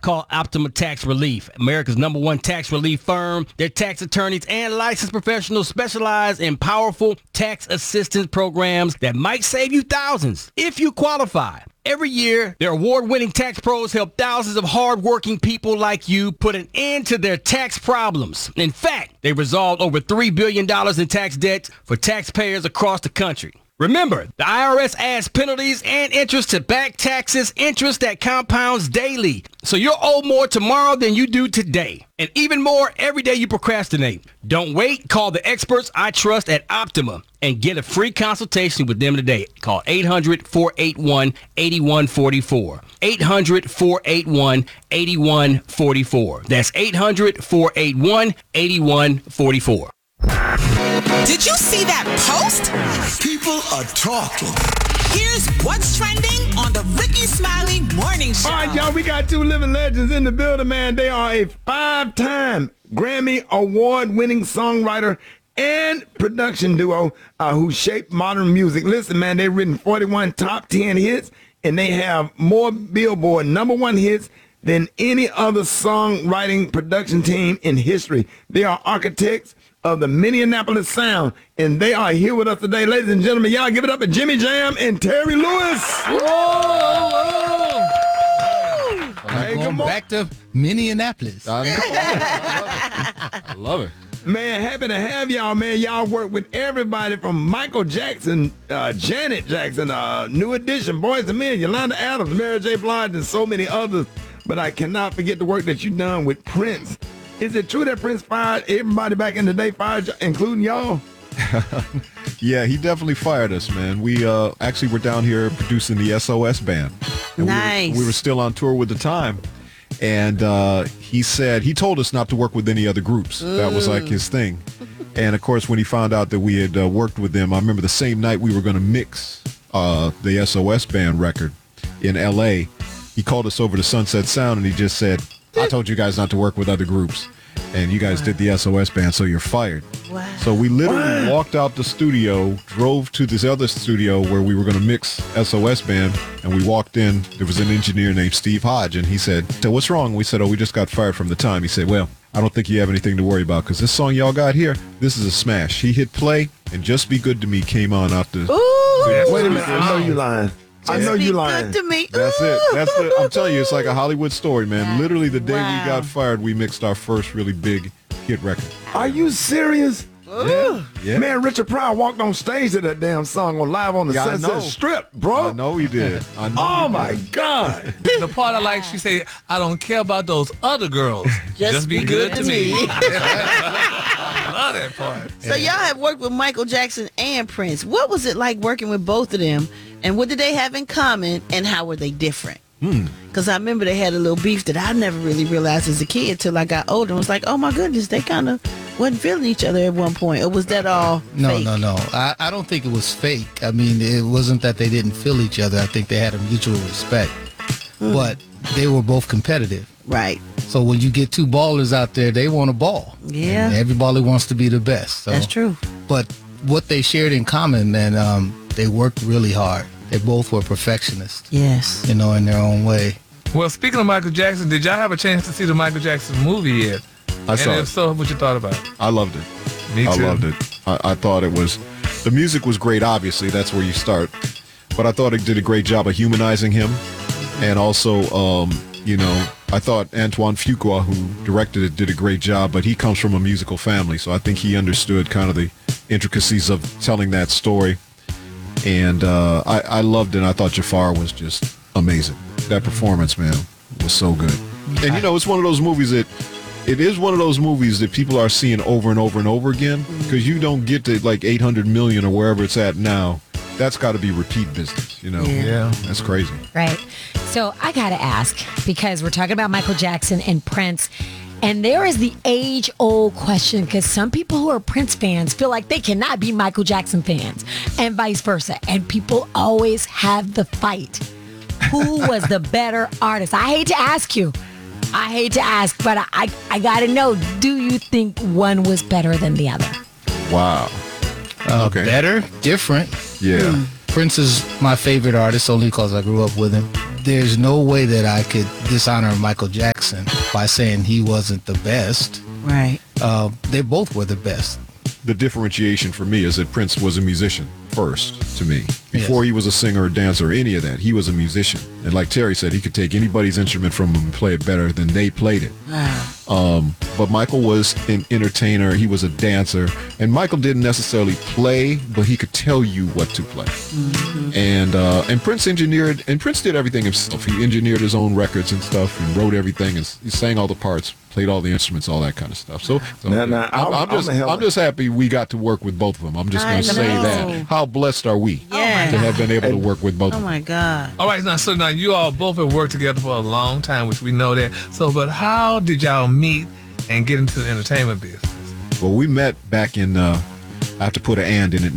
called Optima Tax Relief, America's #1 tax relief firm. Their tax attorneys and licensed professionals specialize in powerful tax assistance programs that might save you thousands if you qualify. Every year, their award-winning tax pros help thousands of hard-working people like you put an end to their tax problems. In fact, they resolved over $3 billion in tax debts for taxpayers across the country. Remember, the IRS adds penalties and interest to back taxes, interest that compounds daily. So you'll owe more tomorrow than you do today. And even more every day you procrastinate. Don't wait. Call the experts I trust at Optima and get a free consultation with them today. Call 800-481-8144. 800-481-8144. That's 800-481-8144. Did you see that post? People are talking. Here's what's trending on the Ricky Smiley Morning Show. All right, y'all, we got two living legends in the building, man. They are a 5-time Grammy Award-winning songwriter and production duo who shaped modern music. Listen, man, they've written 41 top 10 hits, and they have more Billboard #1 hits than any other songwriting production team in history. They are architects of the Minneapolis Sound, and they are here with us today. Ladies and gentlemen, y'all give it up at Jimmy Jam and Terry Lewis. Whoa! Hey, Going back to Minneapolis. I love it. Man, happy to have y'all, man. Y'all work with everybody from Michael Jackson, Janet Jackson, New Edition, Boyz II Men, Yolanda Adams, Mary J. Blige, and so many others. But I cannot forget the work that you've done with Prince. Is it true that Prince fired everybody back in the day, including y'all? Yeah, he definitely fired us, man. We actually were down here producing the SOS band. And Nice. We were still on tour with the time. And he told us not to work with any other groups. That was like his thing. And of course, when he found out that we had worked with them, I remember the same night we were going to mix the SOS band record in LA, he called us over to Sunset Sound and he just said, I told you guys not to work with other groups. And you guys did the SOS band, so you're fired. Wow. So we literally walked out the studio, drove to this other studio where we were going to mix SOS band, and we walked in. There was an engineer named Steve Hodge, and he said, what's wrong? We said, we just got fired from the time. He said, well, I don't think you have anything to worry about, because this song y'all got here, this is a smash. He hit play, and Just Be Good to Me came on out the... Ooh. Wait a minute, I know you lying. I know you lying. Good to me. That's it. I'm telling you, it's like a Hollywood story, man. Yeah. Literally the day Wow. we got fired, we mixed our first really big hit record. Are you serious? Yeah. Man, Richard Pryor walked on stage to that damn song on Live on the Yeah, I Sunset know. Strip, bro. I know he did. I know Oh, he my did. God. The part I like, she said, I don't care about those other girls. Just be good to me. I love that part. So y'all have worked with Michael Jackson and Prince. What was it like working with both of them? And what did they have in common? And how were they different? Because I remember they had a little beef that I never really realized as a kid till I got older. It was like, oh my goodness, they kind of wasn't feeling each other at one point. Or was that all fake? No. I don't think it was fake. I mean, it wasn't that they didn't feel each other. I think they had a mutual respect. But they were both competitive. Right. So when you get two ballers out there, they want to ball. Yeah. And every baller wants to be the best. So. That's true. But what they shared in common, and they worked really hard. They both were perfectionists. Yes. In their own way. Well, speaking of Michael Jackson, did y'all have a chance to see the Michael Jackson movie yet? I saw and it. if so, what you thought about it? I loved it. Me too. I loved it. I thought it was, the music was great, obviously. That's where you start. But I thought it did a great job of humanizing him. And also, I thought Antoine Fuqua, who directed it, did a great job. But he comes from a musical family, so I think he understood kind of the intricacies of telling that story. And I loved it. I thought Jafar was just amazing. That performance, man, was so good. And, it's one of those movies that, it is one of those movies that people are seeing over and over and over again, because you don't get to like 800 million or wherever it's at now. That's got to be repeat business, Yeah. That's crazy. Right. So I got to ask, because we're talking about Michael Jackson and Prince, and there is the age-old question, because some people who are Prince fans feel like they cannot be Michael Jackson fans, and vice versa. And people always have the fight. Who was the better artist? I hate to ask, but I got to know, do you think one was better than the other? Wow. Okay. Better, different. Yeah. Prince is my favorite artist only because I grew up with him. there's no way that I could dishonor Michael Jackson by saying he wasn't the best. Right. They both were the best. The differentiation for me is that Prince was a musician first to me. Before he was a singer or dancer or any of that, he was a musician. And like Terry said, he could take anybody's instrument from him and play it better than they played it. But Michael was an entertainer. He was a dancer. And Michael didn't necessarily play, but he could tell you what to play. And Prince engineered, and Prince did everything himself. He engineered his own records and stuff and wrote everything. And he sang all the parts, played all the instruments, all that kind of stuff. So I'm just happy we got to work with both of them. I'm just going to say that. How blessed are we to have been able to work with both of them? Oh, my God. All right, now you all both have worked together for a long time, which we know that. So, but how did y'all meet and get into the entertainment business? Well, we met back in, I have to put an and in it,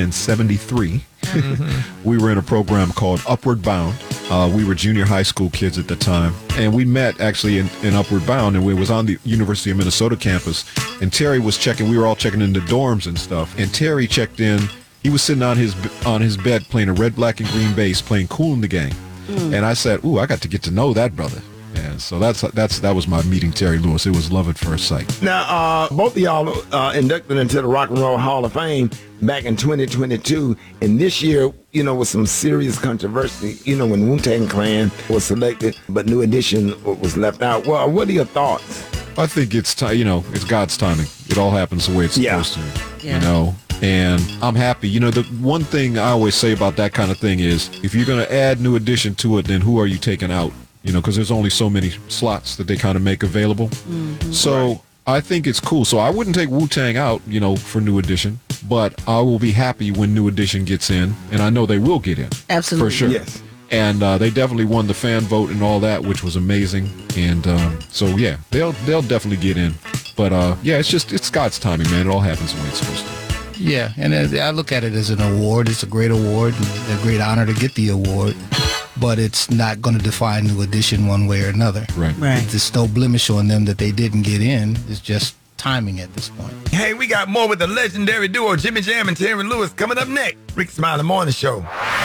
1973. We were in a program called Upward Bound. We were junior high school kids at the time, and we met actually in Upward Bound, and we was on the University of Minnesota campus, and Terry was checking, we were all checking in the dorms and stuff, and Terry checked in. He was sitting on his bed playing a red, black, and green bass, playing Kool and the Gang. And I said, ooh, I got to get to know that brother. And so that was my meeting Terry Lewis. It was love at first sight. Now, both of y'all inducted into the Rock and Roll Hall of Fame back in 2022. And this year, with some serious controversy, when Wu-Tang Clan was selected, but New Edition was left out. Well, what are your thoughts? I think it's God's timing. It all happens the way it's supposed to, And I'm happy. The one thing I always say about that kind of thing is, if you're going to add New Edition to it, then who are you taking out? Because there's only so many slots that they kind of make available. So I think it's cool. So I wouldn't take Wu-Tang out, for New Edition, but I will be happy when New Edition gets in, and I know they will get in. Absolutely. For sure. Yes. And they definitely won the fan vote and all that, which was amazing. And so, yeah, they'll definitely get in. But, it's God's timing, man. It all happens the way it's supposed to. Yeah, and I look at it as an award. It's a great award and a great honor to get the award. But it's not going to define New Edition one way or another. Right. There's no blemish on them that they didn't get in. It's just timing at this point. Hey, we got more with the legendary duo Jimmy Jam and Terry Lewis coming up next. Ricky Smiley Morning Show.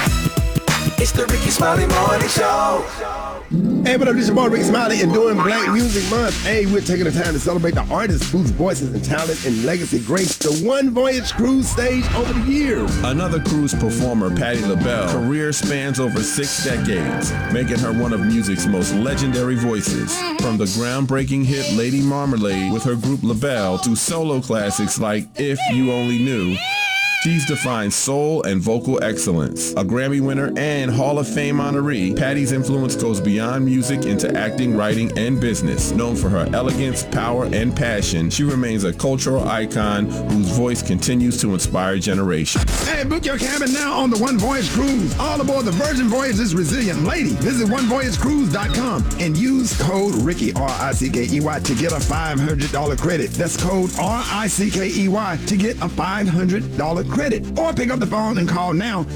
It's the Ricky Smiley Morning Show. Hey, what up? This is your boy Ricky Smiley, and during Black Music Month, we're taking the time to celebrate the artists whose voices and talent and legacy graced the One Voyage Cruise stage over the years. Another cruise performer, Patti LaBelle, career spans over 6 decades, making her one of music's most legendary voices. From the groundbreaking hit Lady Marmalade with her group LaBelle to solo classics like If You Only Knew, she's defined soul and vocal excellence. A Grammy winner and Hall of Fame honoree, Patti's influence goes beyond music into acting, writing, and business. Known for her elegance, power, and passion, she remains a cultural icon whose voice continues to inspire generations. Hey, book your cabin now on the One Voyage Cruise. All aboard the Virgin Voyage's Resilient Lady. Visit onevoyagecruise.com and use code Ricky, R-I-C-K-E-Y, to get a $500 credit. That's code R-I-C-K-E-Y to get a $500 credit. Or pick up the phone and call now,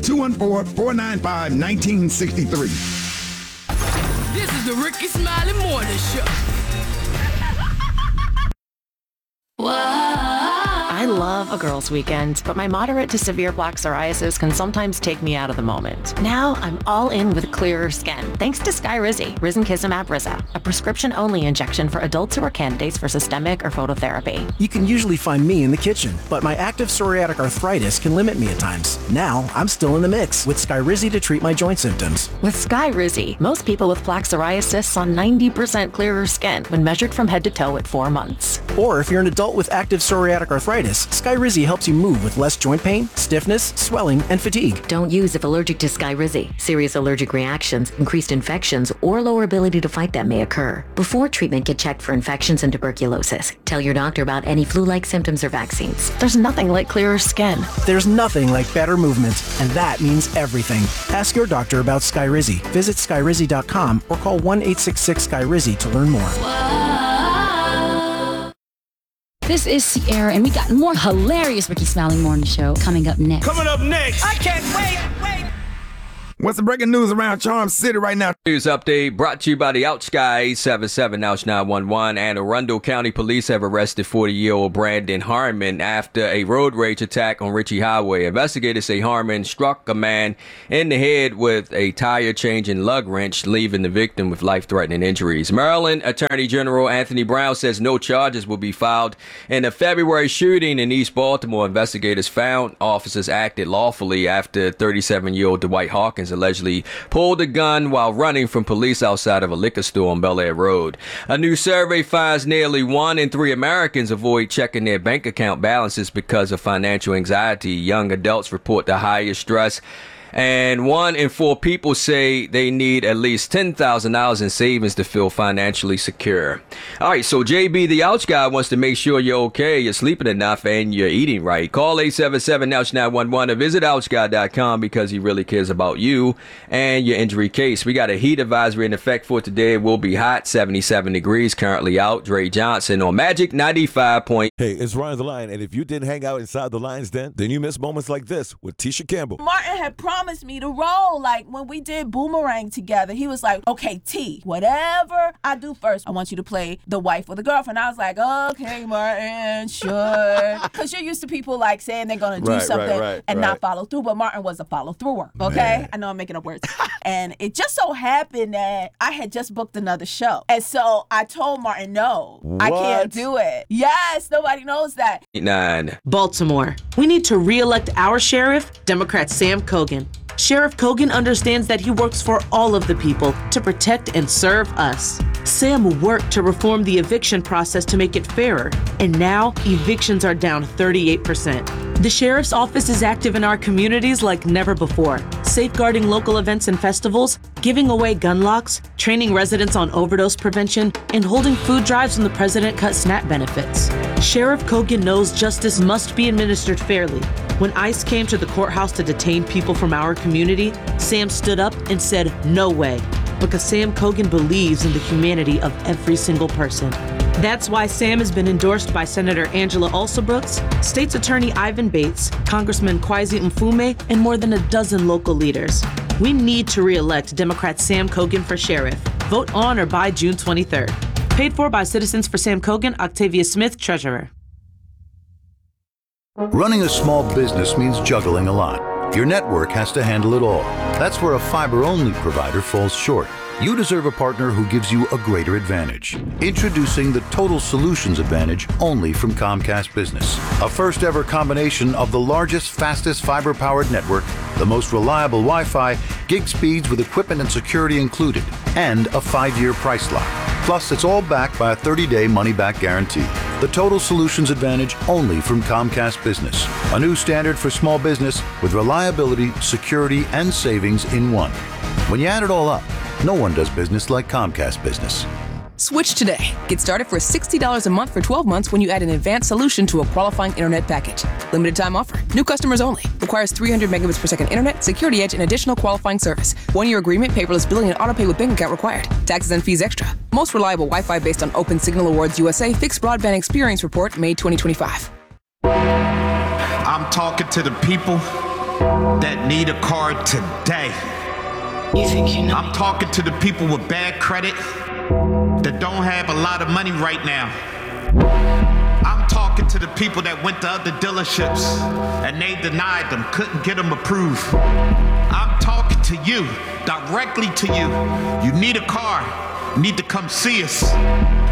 214-495-1963. This is the Ricky Smiley Morning Show. I love a girls' weekend, but my moderate to severe plaque psoriasis can sometimes take me out of the moment. Now I'm all in with clearer skin, thanks to Skyrizi, Risankizumab Rizza, a prescription-only injection for adults who are candidates for systemic or phototherapy. You can usually find me in the kitchen, but my active psoriatic arthritis can limit me at times. Now I'm still in the mix with Skyrizi to treat my joint symptoms. With Skyrizi, most people with plaque psoriasis saw 90% clearer skin when measured from head to toe at 4 months. Or if you're an adult with active psoriatic arthritis, Skyrizi helps you move with less joint pain, stiffness, swelling, and fatigue. Don't use if allergic to Skyrizi. Serious allergic reactions, increased infections, or lower ability to fight them may occur. Before treatment, get checked for infections and tuberculosis. Tell your doctor about any flu-like symptoms or vaccines. There's nothing like clearer skin. There's nothing like better movement, and that means everything. Ask your doctor about Skyrizi. Visit Skyrizi.com or call 1-866-SKYRIZI to learn more. This is Sierra, and we got more hilarious Ricky Smiley Morning Show coming up next. Coming up next. I can't wait. What's the breaking news around Charm City right now? News update brought to you by the Ouch Guy 877 Ouch 911. And Arundel County Police have arrested 40-year-old Brandon Harmon after a road rage attack on Ritchie Highway. Investigators say Harmon struck a man in the head with a tire changing lug wrench, leaving the victim with life-threatening injuries. Maryland Attorney General Anthony Brown says no charges will be filed in a February shooting in East Baltimore. Investigators found officers acted lawfully after 37-year-old Dwight Hawkins allegedly pulled a gun while running from police outside of a liquor store on Bel Air Road. A new survey finds nearly 1 in 3 Americans avoid checking their bank account balances because of financial anxiety. Young adults report the highest stress, and 1 in 4 people say they need at least $10,000 in savings to feel financially secure. All right, so JB, the Ouch Guy, wants to make sure you're okay, you're sleeping enough, and you're eating right. Call 877-OUCH-911 or visit OuchGuy.com because he really cares about you and your injury case. We got a heat advisory in effect for today. It will be hot, 77 degrees currently out. Dre Johnson on Magic 95. Hey, it's Ryan the Lion, and if you didn't hang out inside the Lion's Den, then you missed moments like this with Tisha Campbell. Martin had promised me to roll. Like when we did Boomerang together, he was like, okay, T, whatever I do first, I want you to play the wife or the girlfriend. I was like, okay, Martin, sure. Because you're used to people like saying they're going to do something and not follow through, but Martin was a follow-througher, okay? Man. I know I'm making up words. And it just so happened that I had just booked another show. And so I told Martin, no, I can't do it. Yes, nobody knows that. 9. Baltimore. We need to re-elect our sheriff, Democrat Sam Cogan. Sheriff Cogan understands that he works for all of the people to protect and serve us. Sam worked to reform the eviction process to make it fairer, and now evictions are down 38%. The sheriff's office is active in our communities like never before, safeguarding local events and festivals, giving away gun locks, training residents on overdose prevention, and holding food drives when the president cut SNAP benefits. Sheriff Cogan knows justice must be administered fairly. When ICE came to the courthouse to detain people from our community, Sam stood up and said, no way, because Sam Cogan believes in the humanity of every single person. That's why Sam has been endorsed by Senator Angela Alsobrooks, State's Attorney Ivan Bates, Congressman Kwesi Mfume, and more than a dozen local leaders. We need to re-elect Democrat Sam Cogan for sheriff. Vote on or by June 23rd. Paid for by Citizens for Sam Cogan, Octavia Smith, Treasurer. Running a small business means juggling a lot. Your network has to handle it all. That's where a fiber-only provider falls short. You deserve a partner who gives you a greater advantage. Introducing the Total Solutions Advantage only from Comcast Business. A first-ever combination of the largest, fastest fiber-powered network, the most reliable Wi-Fi, gig speeds with equipment and security included, and a 5-year price lock. Plus, it's all backed by a 30-day money-back guarantee. The Total Solutions Advantage only from Comcast Business. A new standard for small business with reliability, security, and savings in one. When you add it all up, no one does business like Comcast Business. Switch today. Get started for $60 a month for 12 months when you add an advanced solution to a qualifying internet package. Limited time offer. New customers only. Requires 300 megabits per second internet, security edge, and additional qualifying service. 1-year agreement, paperless billing, and autopay with bank account required. Taxes and fees extra. Most reliable Wi-Fi based on Open Signal Awards USA Fixed Broadband Experience Report, May 2025. I'm talking to the people that need a car today. You think you know? I'm talking to the people with bad credit that don't have a lot of money right now. I'm talking to the people that went to other dealerships and they denied them, couldn't get them approved. I'm talking to you, directly to you. You need a car, you need to come see us.